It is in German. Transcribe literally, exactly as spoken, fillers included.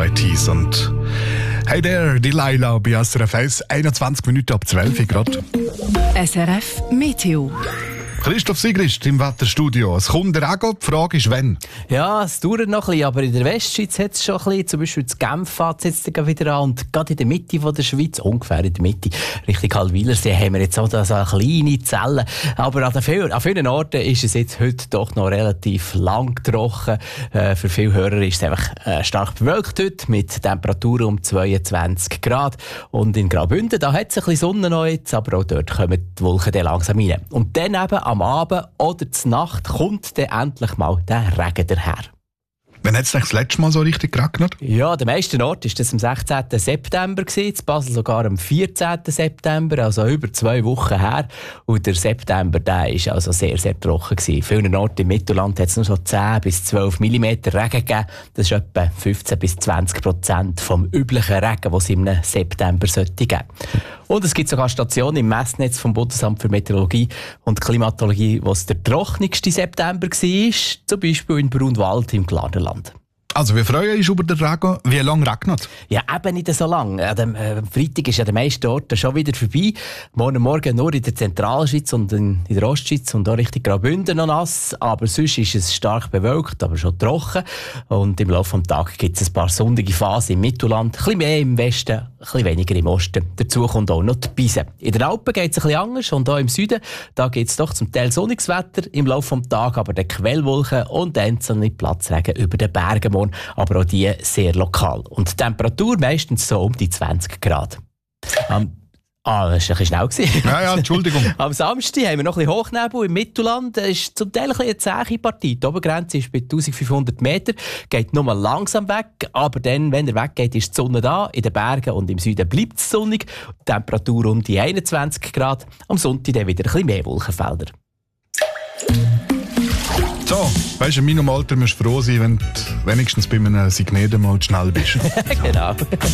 Priorities. Und hey there, Delilah bei S R F eins, einundzwanzig Minuten ab zwölf Uhr gerade. S R F Meteo. Christoph Sigrist im Wetterstudio. Es kommt der Regen, die Frage ist, wann? Ja, es dauert noch ein bisschen, aber in der Westschweiz hat es schon ein bisschen, zum Beispiel in Genf fängt es jetzt wieder an und gerade in der Mitte von der Schweiz, ungefähr in der Mitte, Richtung Halwilersee, haben wir jetzt auch so eine kleine Zelle. Aber an, vielen, an vielen Orten ist es jetzt heute doch noch relativ lang trocken. Äh, für viele Hörer ist es einfach äh, stark bewölkt heute, mit Temperaturen um zweiundzwanzig Grad. Und in Graubünden, da hat es ein bisschen Sonne noch jetzt, aber auch dort kommen die Wolken dann langsam rein. Und dann eben am Abend oder zur Nacht kommt dann endlich mal der Regen daher. Wann hat es das letzte Mal so richtig geregnet? Ja, an den meisten Orten war das am sechzehnten September, in Basel sogar am vierzehnten September, also über zwei Wochen her. Und der September der war also sehr, sehr trocken. In vielen Orten im Mittelland hat es nur so zehn bis zwölf Millimeter Regen gegeben. Das ist etwa fünfzehn bis zwanzig Prozent vom üblichen Regen, den es im September sollte geben. Und es gibt sogar Stationen im Messnetz vom Bundesamt für Meteorologie und Klimatologie, wo es der trockenste September war, zum Beispiel in Brunwald im Glarnerland. Also, wir freuen uns über den Regen. Wie lange regnet? Ja, eben nicht so lange. Am dem, äh, Freitag ist ja der meisten Orten schon wieder vorbei. Morgen Morgen nur in der Zentralschweiz und in, in der Ostschweiz und auch Richtung Graubünden noch nass. Aber sonst ist es stark bewölkt, aber schon trocken. Und im Laufe des Tages gibt es ein paar sonnige Phasen im Mittelland. Ein bisschen mehr im Westen, ein bisschen weniger im Osten. Dazu kommt auch noch die Beise. In den Alpen geht es ein bisschen anders und auch im Süden. Da gibt es doch zum Teil sonniges Wetter im Laufe des Tages, aber der Quellwolken und einzelne Platzregen über den Bergen morgen. Aber auch die sehr lokal. Und die Temperatur meistens so um die zwanzig Grad. Um, ah, das war ein bisschen schnell. Ja, ja, Entschuldigung. Am Samstag haben wir noch ein bisschen Hochnebel im Mittelland. Das ist zum Teil ein bisschen eine zähe Partie. Die Obergrenze ist bei eintausendfünfhundert Meter. Geht nur mal langsam weg. Aber dann, wenn er weggeht, ist die Sonne da. In den Bergen und im Süden bleibt es sonnig. Die Temperatur um die einundzwanzig Grad. Am Sonntag dann wieder ein bisschen mehr Wolkenfelder. So, weißt du, in meinem Alter musst du froh sein, wenn du wenigstens bei einem Signet mal schnell bist. Genau.